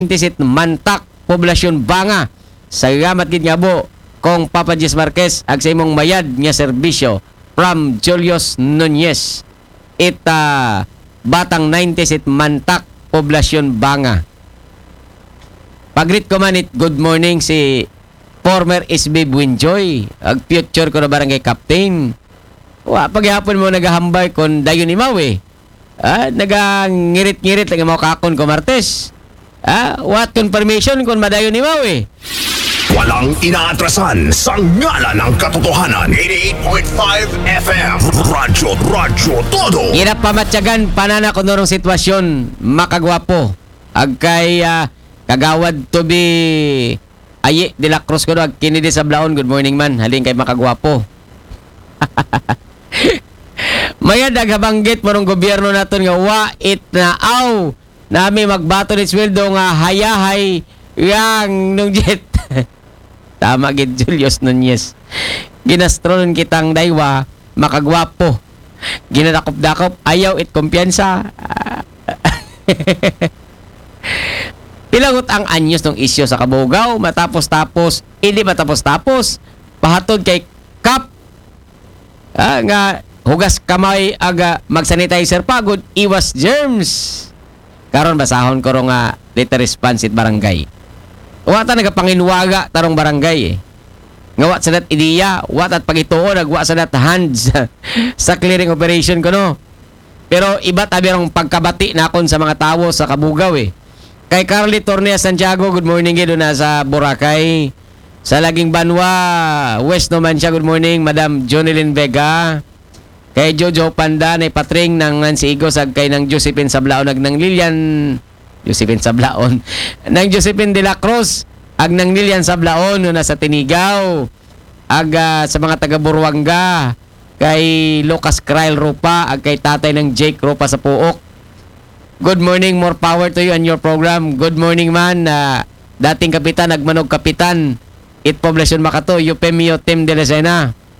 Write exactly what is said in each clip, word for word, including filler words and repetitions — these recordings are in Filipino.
Tisit Mantak, Poblasyon Banga. Salamat gid nga po kung Papa Jess Marquez ag sa imong mayad nga serbisyo from Julius Nunez. Ita Batang ninety-sit Mantak, Poblasyon Banga. Pagrit ko man it, good morning si former S B Buenjoy, ag future ko na barangay captain. Wa paghapon mo nagahambay kon dayon imaw eh. Ah, nagangirit-ngirit lang mo kakon ko Martes. Ah, what confirmation kung madayon ni Mau eh. Walang inaatrasan sa ngala ng katotohanan. eighty-eight point five F M Radyo, Radyo Todo. Hirap pamatyagan panana kung norong sitwasyon makagwapo. Ag kay uh, kagawad to be Aye de la Cruz ko ag kinidi sa Blaon. Good morning man. Halin kay makagwapo. Maya nagabanggit mo ng gobyerno naton nga wa it na aw nami magbato ni sweldo nga hayahay yang nung jet. Tama gid Julius Nunez. Ginastron kitang daywa makagwapo. Ginadakop-dakop ayaw it kumpiyansa. Pilangot ang anyos ng isyo sa Kabugaw matapos-tapos hindi matapos-tapos pahatod kay Kap ah, nga hugas kamay aga mag-sanitizer pagod iwas germs. Karon basahon ko ro nga letter response it barangay. Wata nagapanginwaga tarong barangay eh. Nga wat sa dat ideya, wat at pagituon nagwa sa dat hands sa clearing operation ko no. Pero iba tabi rong pagkabati nakon sa mga tawo sa Kabugaw eh. Kay Carly Tornea Santiago, good morning gido na sa Boracay. Sa Laging Banwa, West naman siya, good morning Madam Jonelyn Vega. Kay Jojo Panda na ipatring ng Nancy Igos ag kay ng Josephine Sablaon ag ng Lilian Josephine Sablaon ng Josephine de la Cruz ag ng Lilian Sablaon no nasa Tinigaw ag uh, sa mga taga Buruanga kay Lucas Krail Rupa ag kay tatay ng Jake Rupa sa Puok. Good morning, more power to you and your program. Good morning man uh, dating kapitan nagmanog kapitan it Poblasyon Makato Eupemio Tim de la Sena.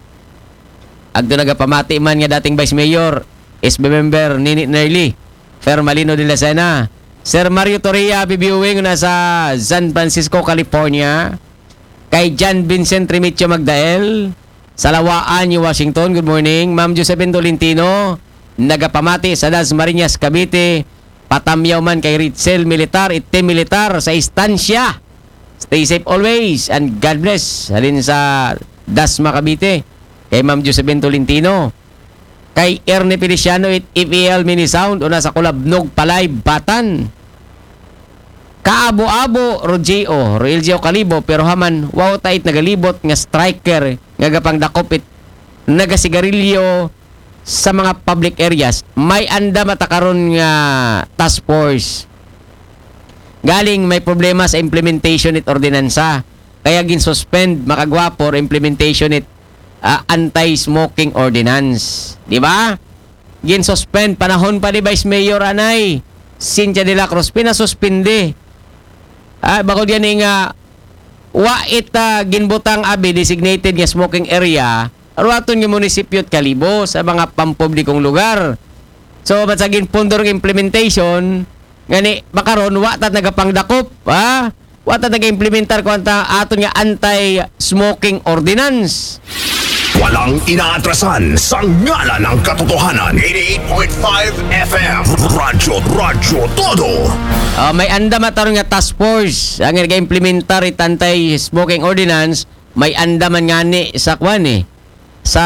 Agdo nagapamati man nga dating Vice Mayor, S B Member Nini Nerly, Fermalino de la Sena, Sir Mario Torria bibiuwing na sa San Francisco, California, kay John Vincent Remitio Magdael, Salawaan, New Washington, good morning, Ma'am Josephine Tolentino, nagapamati sa Las Marinas, Cavite, patamyaw man kay Ritzel Militar, itim militar sa istansya. Stay safe always and God bless. Halin sa Dasma, Cavite. Kay Ma'am Josephine Tolentino. Kay Erne Feliciano it F E L Mini Sound o nasa Kulabnog Palay Batan. Kaabo-abo Rogeo, Roelgio Calibo pero haman wow tait nagalibot nga striker nga gapang dakop it nagasigarilyo sa mga public areas. May anda matakaron nga task force. Galing may problema sa implementation it ordinansa. Kaya gin-suspend makagwapo implementation it Uh, anti-smoking ordinance. Di ba? Gin-suspend. Panahon pa ni Vice Mayor Anay. Cynthia de la Cruz. Pinasuspindi. Ah, bakod yan nga wa it uh, ginbutang abi designated nga smoking area. Aruaton nga munisipyo at Kalibo sa mga pampublikong lugar. So, matsagin pundor ng implementation ngani makaron wa tat nagapangdakop. Ha? Wa tat naga-implementar ko anta aton nga anti-smoking ordinance. Walang inaatrasan sa ngala ng katotohanan. eighty-eight point five F M Radyo, Radyo Todo. Uh, may anda mataron nga task force ang nag-implementar it anti-smoking ordinance. May anda man ngani sa kwan eh. Sa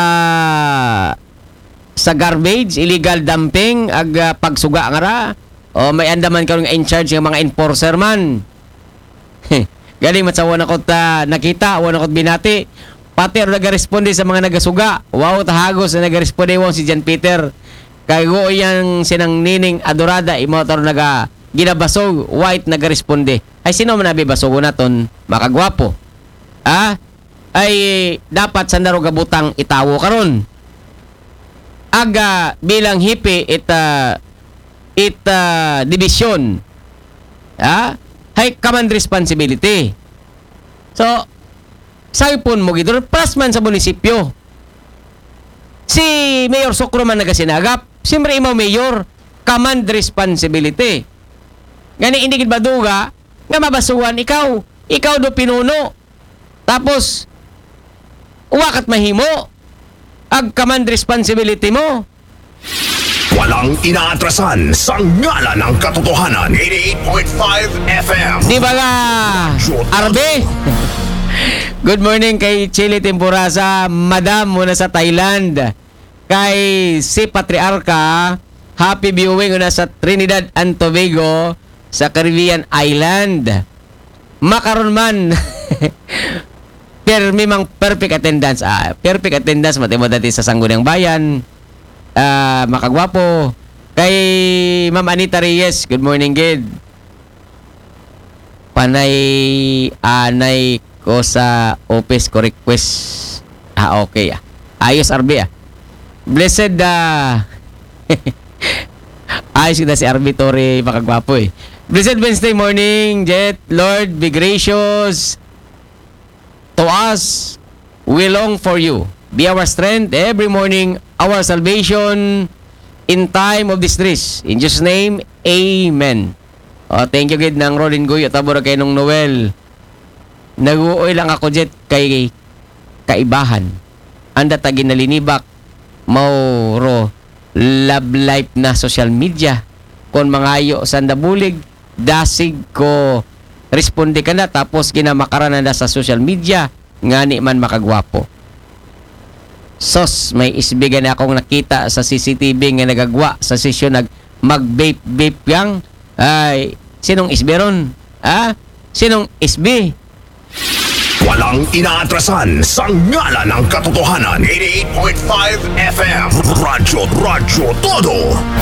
sa garbage, illegal dumping, ag uh, pagsuga nga ra. O may anda man karon nga in charge ng mga enforcer man. Galing matsawa na ko ta nakita, wala ko binati. Pati ang nag-responde sa mga nagasuga. Wow, tahagos na nag-responde wow si John Peter. Kaya go yang sinang nining adorada, imotor naga ginabasog, white nag-responde. Ay sino man nabibasog naton makagwapo. Ah? Ay dapat sa naro gabutang itawo karon. Aga bilang hipi ita ita division. Ah? Hay command responsibility. So, sabi po mo gito, plus man sa munisipyo. Si Mayor Sokro man nagasinagap. Siyempre, imaw Mayor, command responsibility. Gani, hindi gid baduga, nga mabasuhan ikaw. Ikaw do pinuno. Tapos, wakat mahimo. Ag command responsibility mo. Walang inaatrasan sa ngalan ng katotohanan. eighty-eight point five F M. Di ba nga, Arbe? Good morning kay Chili Temporasa, Madam muna sa Thailand. Kay si Patriarca, happy viewing muna sa Trinidad and Tobago sa Caribbean Island. Makaroon man. Permi mang perfect attendance. Ah, perfect attendance matimo dati sa Sangguniang Bayan. Ah, makagwapo. Kay Ma'am Anita Reyes, good morning, Gid. Panay anay ko sa office ko request. Ah, okay ah. Ayos, Arby ah. Blessed ah. Ayos kita si Arby Torre, makagwapo eh. Blessed Wednesday morning, Jet. Lord, be gracious to us. We long for you. Be our strength every morning, our salvation in time of distress. In Jesus' name, Amen. Oh, thank you, Gid, ng Rolling Guy at abura kay nung Noel. Nag-uoy lang ako, Jet, kay kaibahan. Anda tagin na linibak, mauro, love life na social media. Kung mangayo sa ndabulig, dasig ko, responde ka na, tapos ginamakaran na sa social media, ngani man makagwapo. Sos, may isbigan na akong nakita sa C C T V nga nagagwa sa sesyon nag mag-vape-vape yang. Ay, sinong isberon? Ah? Sinong isbi? Walang inaatrasan sa ngalan ng katotohanan. eighty-eight point five F M. Radyo, Radyo Todo.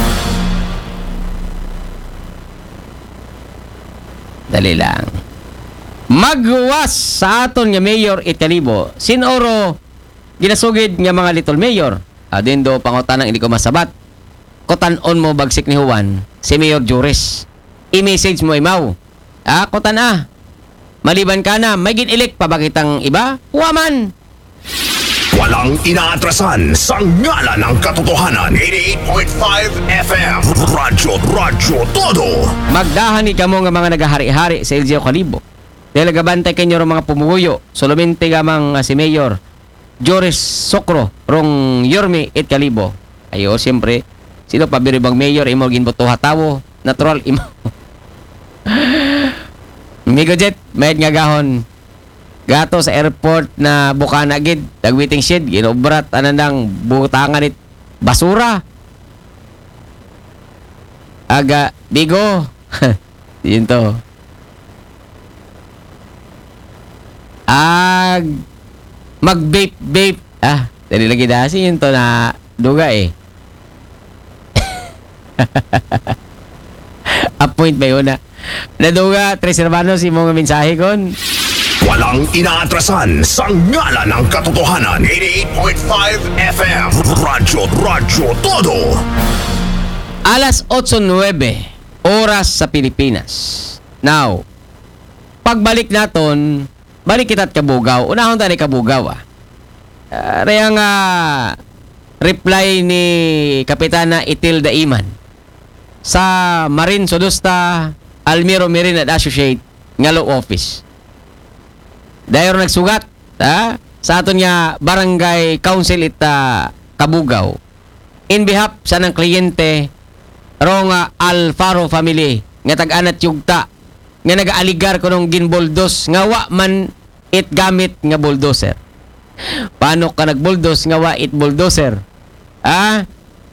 Dali lang. Magwas sa aton nga Mayor Italibo. Sinoro ginasugid nga mga little mayor. Adin do pangutanang hindi ko masabat. Kotanon mo bagsik ni Juan, si Mayor Juris. I-message mo imaw. Ah, kotan ah. Maliban ka na, may gin-elect pa bakitang iba? Huwaman! Walang inaatrasan sa ngalan ng katotohanan. eighty-eight point five F M. Radyo, Radyo Todo. Magdahan ni kamo nga mga nagahari-hari sa L G O Calibo. Dahil gabantay kanyo mga pumuguyo. Solumente gamang uh, si Mayor Joris Socro rong Yorme et Calibo. Ayo, siyempre, sino pabiribang mayor, imo ginboto hatawo, natural imo. Migo Jet, mayad nga gahon. Gato sa airport na Bukana gid, dagwiting shed, ginobrat anandang butangan it basura. Aga, bigo. Yun to. Ag mag-vape-vape. Ah, dali lagi dasi yun to na duga eh. Appoint ba yun na? Naduga, Tres Hermanos, yung mga mensahe kon. Walang inaatrasan sa ngalan ng katotohanan. eighty-eight point five F M. Radyo, Radyo Todo. Alas eight nine, oras sa Pilipinas. Now, pagbalik naton, balik kita't Kabugaw. Unahon tayo ni Kabugaw ah. Uh, Raya nga reply ni Kapitana Itilda Iman sa Marin Sodusta Almiro Mirin at Associate nga law office. Dahil nagsugat ha, sa aton nga barangay council ita Kabugaw in behalf sa ng kliyente rong uh, Alfaro family nga tag-anat yugta nga nag-aaligar ko nung ginboldos nga wa man it gamit nga bulldozer. Paano ka nag-bulldoze nga wa it bulldozer? Ah?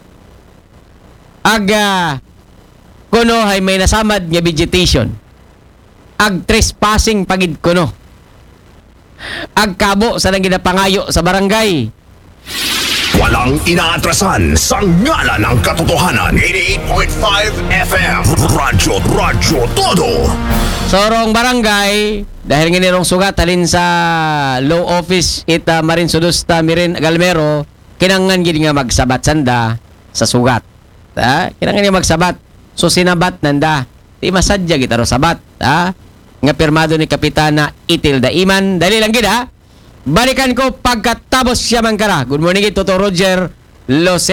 Aga kuno hay may nasamad nga vegetation. Ag trespassing pagid kuno. Ag kabo sa nang ginapangayo sa barangay. Walang inaatrasan sa ngalan ng katotohanan. eighty-eight point five F M. Radyo, Radyo Todo. Sorong barangay, dahil nga nirong sugat halin sa law office ita Marin Sodusta Mirin Galmero, kinangan gid nga magsabat sanda sa sugat. Ha? Kinangan nga magsabat. So sinabat nanda. Di masadya gitaro sabat. Ha? Nga pirmado ni Kapitana Itilda Iman. Dali lang gid ha. Balikan ko pagkatapos siya mangkara. Good morning, Toto Roger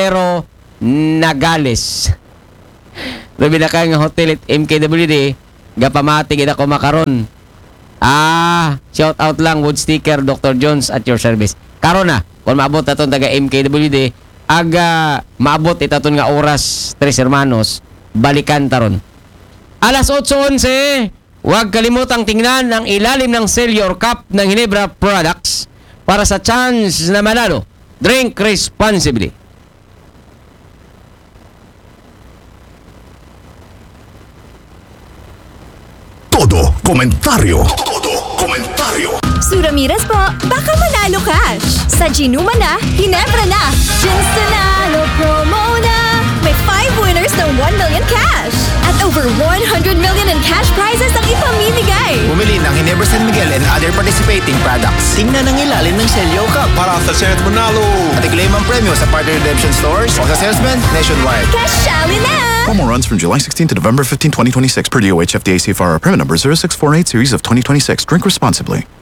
Locero Nagales. Labi na kayo nga hotel at M K W D. gapamati gid ako makaron. Ah, shout out lang wood sticker Doctor Jones at your service. Karon na, kung maabot aton taga M K W D, aga maabot itaton nga oras Tres Hermanos, balikan taron. Alas eight eleven, huwag kalimutang tingnan ang ilalim ng Cellular Cup ng Ginebra Products para sa chance na manalo. Drink responsibly. Todo komentaryo. Todo komentaryo. Suramiras po, baka manalo cash. Sa Ginuma na, Ginebra na. Gins Nanalo promo na. May five winners ng one million cash. At over one hundred million in cash prizes ang ipamimigay. Bumili ng Ginebra San Miguel and other participating products. Tingnan ang ilalim ng Celio Cup Para sa chance manalo. at i-claim ang premyo sa partner redemption stores o sa salesman nationwide. Cashali na! Promo runs from July sixteenth to November fifteenth, twenty twenty-six per D O H F D A C F R permit number zero six four eight series of twenty twenty-six. Drink responsibly.